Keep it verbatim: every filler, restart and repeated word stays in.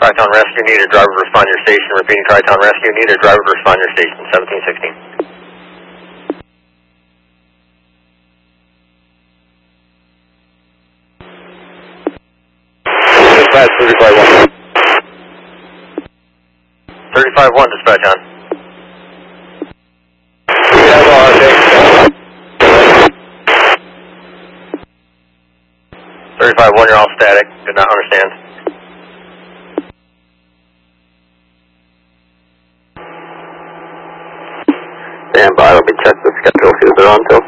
Tri-Town Rescue, need a driver to respond to your station. Repeating, Tri-Town Rescue, need a driver to respond to your station. seventeen sixteen. Dispatch, thirty-five one. thirty-five one, dispatch on. thirty-five one, you're all static. Did not understand. Stand by, let me check the schedule, see if they're on till.